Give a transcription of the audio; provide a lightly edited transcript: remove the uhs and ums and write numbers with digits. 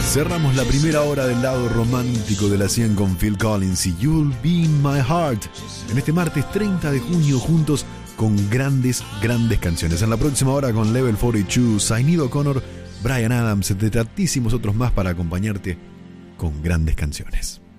Cerramos la primera hora del lado romántico de la 100 con Phil Collins y You'll Be in My Heart. En este martes 30 de junio juntos con grandes canciones. En la próxima hora con Level 42, Sinead O'Connor, Bryan Adams, entre tantísimos otros más para acompañarte con grandes canciones.